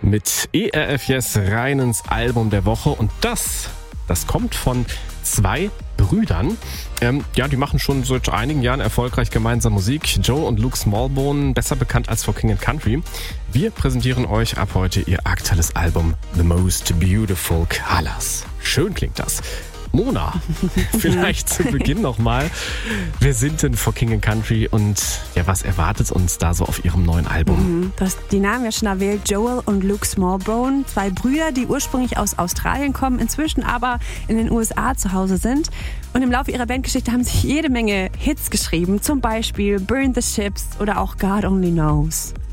mit ERF Yes rein ins Album der Woche. Und das kommt von 2 Brüdern. Die machen schon seit einigen Jahren erfolgreich gemeinsam Musik. Joe und Luke Smallbone, besser bekannt als For King & Country. Wir präsentieren euch ab heute ihr aktuelles Album The Most Beautiful Colors. Schön klingt das. Mona, vielleicht zu Beginn nochmal. Wer sind denn For King & Country und was erwartet uns da so auf ihrem neuen Album? Du hast die Namen ja schon erwähnt, Joel und Luke Smallbone. 2 Brüder, die ursprünglich aus Australien kommen, inzwischen aber in den USA zu Hause sind. Und im Laufe ihrer Bandgeschichte haben sich jede Menge Hits geschrieben, zum Beispiel Burn the Ships oder auch God Only Knows.